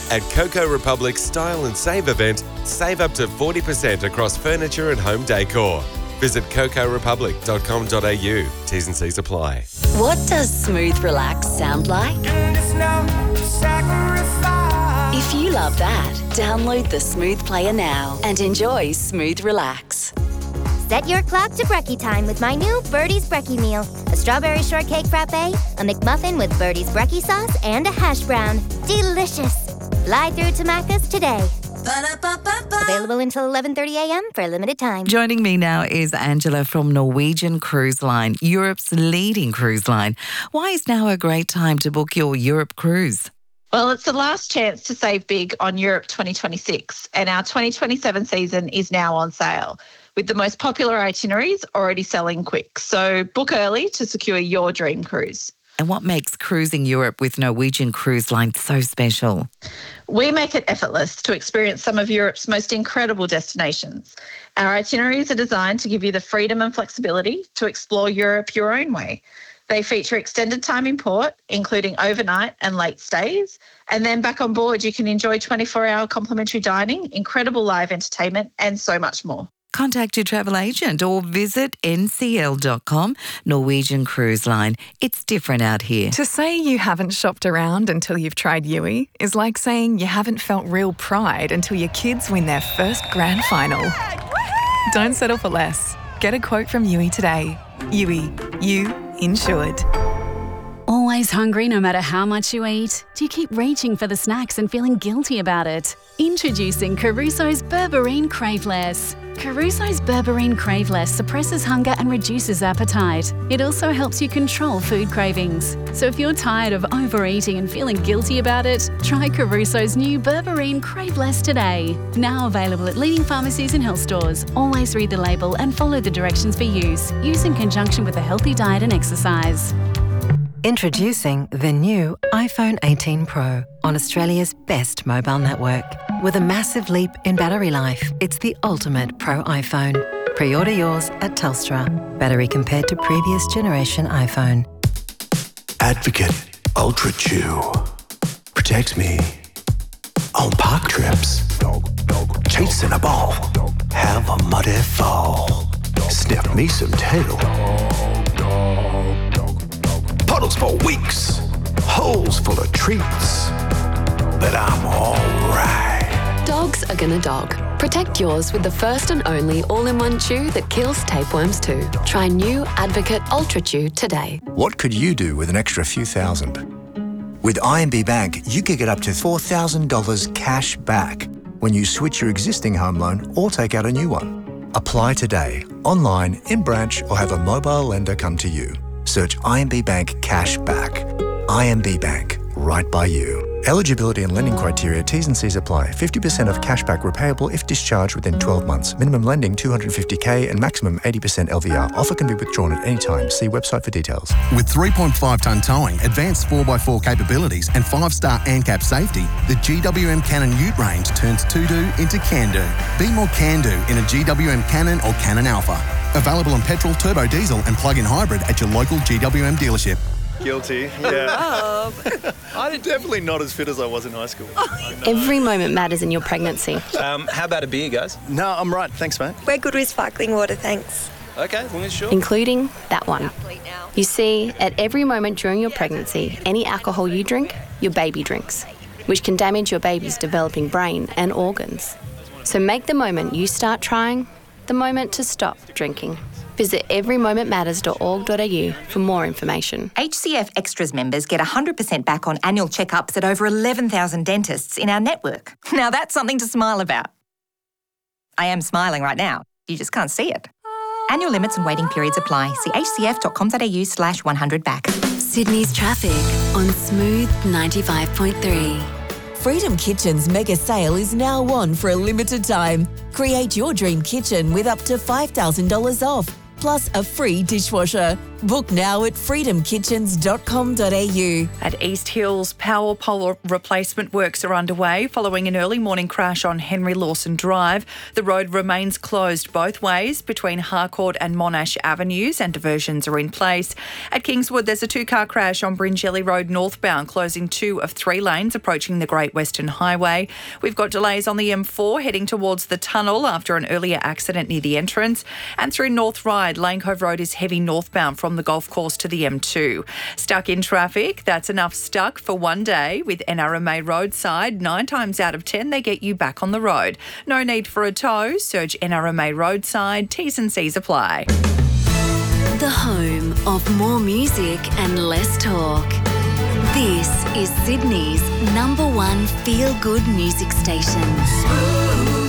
At Coco Republic's Style and Save event, save up to 40% across furniture and home decor. Visit cocorepublic.com.au. T's and C's apply. What does smooth relax sound like? If you love that, download the Smooth Player now and enjoy Smooth Relax. Set your clock to brekkie time with my new Birdie's Brekkie meal. A strawberry shortcake frappe, a McMuffin with Birdie's Brekkie sauce, and a hash brown. Delicious. Fly through to Macca's today. Available until 11:30 a.m. for a limited time. Joining me now is Angela from Norwegian Cruise Line, Europe's leading cruise line. Why is now a great time to book your Europe cruise? Well, it's the last chance to save big on Europe 2026, and our 2027 season is now on sale, with the most popular itineraries already selling quick. So book early to secure your dream cruise. And what makes cruising Europe with Norwegian Cruise Line so special? We make it effortless to experience some of Europe's most incredible destinations. Our itineraries are designed to give you the freedom and flexibility to explore Europe your own way. They feature extended time in port, including overnight and late stays. And then back on board, you can enjoy 24-hour complimentary dining, incredible live entertainment, and so much more. Contact your travel agent or visit ncl.com. Norwegian Cruise Line. It's different out here. To say you haven't shopped around until you've tried Yui is like saying you haven't felt real pride until your kids win their first grand final. Don't settle for less. Get a quote from Yui today. Yui, you insured. Always hungry no matter how much you eat? Do you keep reaching for the snacks and feeling guilty about it? Introducing Caruso's Berberine Craveless. Caruso's Berberine Craveless suppresses hunger and reduces appetite. It also helps you control food cravings. So if you're tired of overeating and feeling guilty about it, try Caruso's new Berberine Craveless today. Now available at leading pharmacies and health stores. Always read the label and follow the directions for use. Use in conjunction with a healthy diet and exercise. Introducing the new iPhone 18 Pro on Australia's best mobile network. With a massive leap in battery life, it's the ultimate Pro iPhone. Pre-order yours at Telstra. Battery compared to previous generation iPhone. Advocate Ultra Chew protects me on park trips, chasing a ball, have a muddy fall, sniff me some tail. Puddles for weeks, holes full of treats, but I'm alright. Dogs are gonna dog. Protect yours with the first and only all-in-one chew that kills tapeworms too. Try new Advocate Ultra Chew today. What could you do with an extra few thousand? With IMB Bank, you could get up to $4,000 cash back when you switch your existing home loan or take out a new one. Apply today, online, in branch, or have a mobile lender come to you. Search IMB Bank Cash Back. IMB Bank, right by you. Eligibility and lending criteria, T's and C's apply. 50% of cashback repayable if discharged within 12 months. Minimum lending $250K and maximum 80% LVR. Offer can be withdrawn at any time. See website for details. With 3.5-tonne towing, advanced 4x4 capabilities and 5-star ANCAP safety, the GWM Cannon Ute range turns to-do into can-do. Be more can-do in a GWM Cannon or Cannon Alpha. Available on petrol, turbo diesel and plug-in hybrid at your local GWM dealership. Guilty, yeah. I'm definitely not as fit as I was in high school. Every moment matters in your pregnancy. How about a beer, guys? No, I'm right. Thanks, mate. We're good with sparkling water, thanks. Okay, as long as you're sure. Including that one. You see, at every moment during your pregnancy, any alcohol you drink, your baby drinks, which can damage your baby's developing brain and organs. So make the moment you start trying the moment to stop drinking. Visit everymomentmatters.org.au for more information. HCF Extras members get 100% back on annual checkups at over 11,000 dentists in our network. Now that's something to smile about. I am smiling right now. You just can't see it. Annual limits and waiting periods apply. See hcf.com.au/100back. Sydney's traffic on Smooth 95.3. Freedom Kitchen's mega sale is now on for a limited time. Create your dream kitchen with up to $5,000 off, plus a free dishwasher. Book now at freedomkitchens.com.au. At East Hills, power pole replacement works are underway following an early morning crash on Henry Lawson Drive. The road remains closed both ways between Harcourt and Monash Avenues, and diversions are in place. At Kingswood, there's a two-car crash on Bringelly Road northbound, closing 2 of 3 lanes approaching the Great Western Highway. We've got delays on the M4 heading towards the tunnel after an earlier accident near the entrance. And through North Ryde, Lane Cove Road is heavy northbound from the golf course to the M2. Stuck in traffic, that's enough stuck for one day. With NRMA roadside, 9 times out of 10 they get you back on the road. No need for a tow. Search NRMA roadside. T's and C's apply. The home of more music and less talk. This is Sydney's #1 feel-good music station. Smooth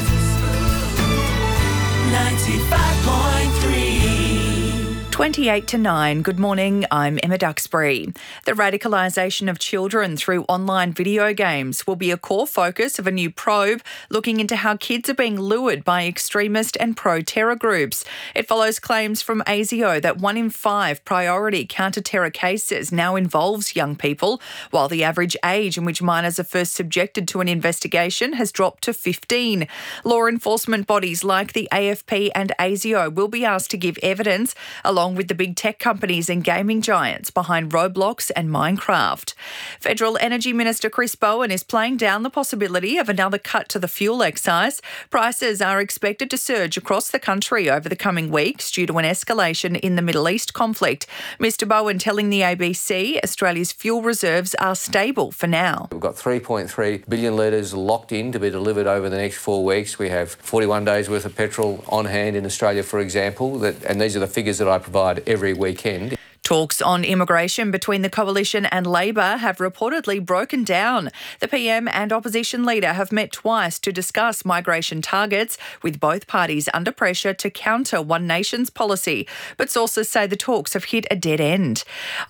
95.3. 28 to 9. Good morning, I'm Emma Duxbury. The radicalisation of children through online video games will be a core focus of a new probe looking into how kids are being lured by extremist and pro-terror groups. It follows claims from ASIO that 1 in 5 priority counter-terror cases now involves young people, while the average age in which minors are first subjected to an investigation has dropped to 15. Law enforcement bodies like the AFP and ASIO will be asked to give evidence, along with the big tech companies and gaming giants behind Roblox and Minecraft. Federal Energy Minister Chris Bowen is playing down the possibility of another cut to the fuel excise. Prices are expected to surge across the country over the coming weeks due to an escalation in the Middle East conflict. Mr Bowen telling the ABC Australia's fuel reserves are stable for now. We've got 3.3 billion litres locked in to be delivered over the next 4 weeks. We have 41 days worth of petrol on hand in Australia, for example, and these are the figures that I provide every weekend. Talks on immigration between the Coalition and Labor have reportedly broken down. The PM and opposition leader have met twice to discuss migration targets, with both parties under pressure to counter One Nation's policy. But sources say the talks have hit a dead end.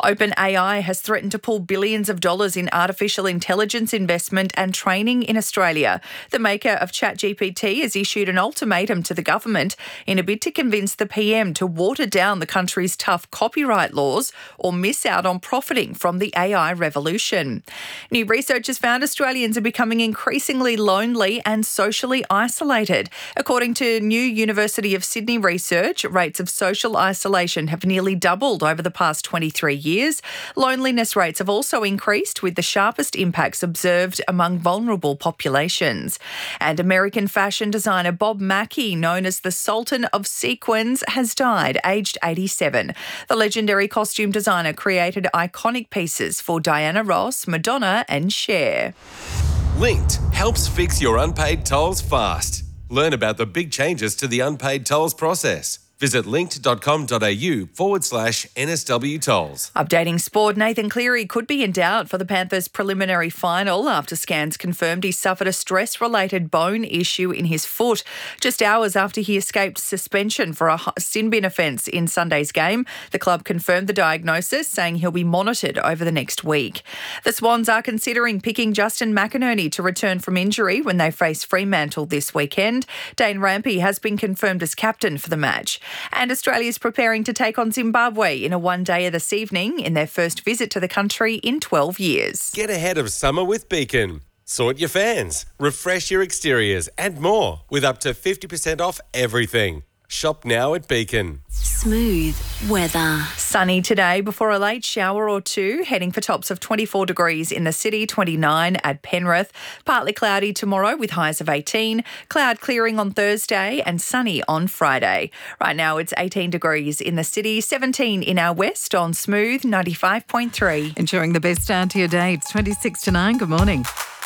OpenAI has threatened to pull billions of dollars in artificial intelligence investment and training in Australia. The maker of ChatGPT has issued an ultimatum to the government in a bid to convince the PM to water down the country's tough copyright laws or miss out on profiting from the AI revolution. New research has found Australians are becoming increasingly lonely and socially isolated. According to new University of Sydney research, rates of social isolation have nearly doubled over the past 23 years. Loneliness rates have also increased, with the sharpest impacts observed among vulnerable populations. And American fashion designer Bob Mackie, known as the Sultan of Sequins, has died, aged 87. The legendary costume designer created iconic pieces for Diana Ross, Madonna and Cher. Linked helps fix your unpaid tolls fast. Learn about the big changes to the unpaid tolls process. Visit linked.com.au/NSW tolls. Updating sport, Nathan Cleary could be in doubt for the Panthers' preliminary final after scans confirmed he suffered a stress-related bone issue in his foot just hours after he escaped suspension for a sin bin offence in Sunday's game. The club confirmed the diagnosis, saying he'll be monitored over the next week. The Swans are considering picking Justin McInerney to return from injury when they face Fremantle this weekend. Dane Rampey has been confirmed as captain for the match. And Australia's preparing to take on Zimbabwe in a one-dayer this evening in their first visit to the country in 12 years. Get ahead of summer with Beacon. Sort your fans, refresh your exteriors and more with up to 50% off everything. Shop now at Beacon. Smooth weather. Sunny today before a late shower or two, heading for tops of 24 degrees in the city, 29 at Penrith. Partly cloudy tomorrow with highs of 18. Cloud clearing on Thursday and sunny on Friday. Right now it's 18 degrees in the city, 17 in our west on Smooth 95.3. Enjoying the best start to your day. It's 26 to 9. Good morning.